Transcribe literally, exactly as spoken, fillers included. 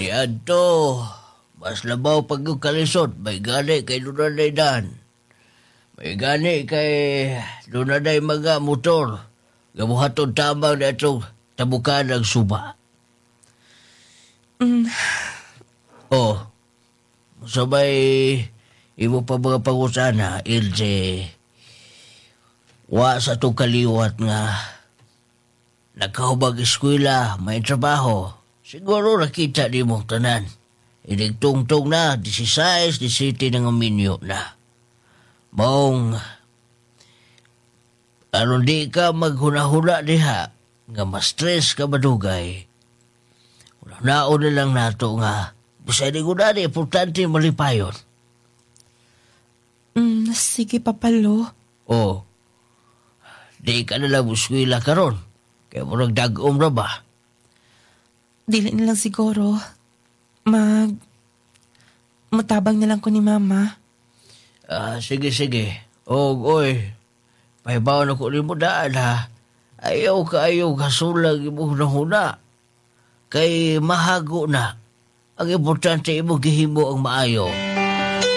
Ni Adto, mas labaw pag yung kalisod, may gani kay Lunaday Dan. May gani kay Lunaday mga motor. Gamuhatong tamang na itong tabukan ng suba. Mm, Oh, sabay imo pa mga pangusana, L J. Wa sa itong kaliwat nga nakahubag eskwela, may trabaho. Siguro nakita di mo tanan. Iligtungtong na, disisays, disiti ng minyo na. Maong, aron di ka maghuna-huna diha, nga ma-stress ka madugay. Naon na lang nato nga, bisay di ko na di, importante malipayon. mm, sige, Papalo. O, di ka na lang uskwila karon. Kaya mo nagdag-om na ba? Dili na lang siguro. Mag... Matabang na lang ko ni Mama. Ah, sige, sige. Og, oy, pahibaw na ko ni mo daan ha. Ayaw ka ayaw kasulag imo hunahuna. Kay mahago na. Ang importante imo gihimo ang maayo.